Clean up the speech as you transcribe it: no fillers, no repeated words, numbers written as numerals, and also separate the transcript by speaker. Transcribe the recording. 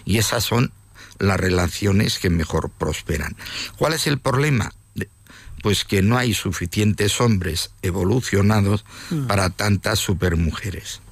Speaker 1: y esas son las relaciones que mejor prosperan. ¿Cuál es el problema? Pues que no hay suficientes hombres evolucionados para tantas supermujeres.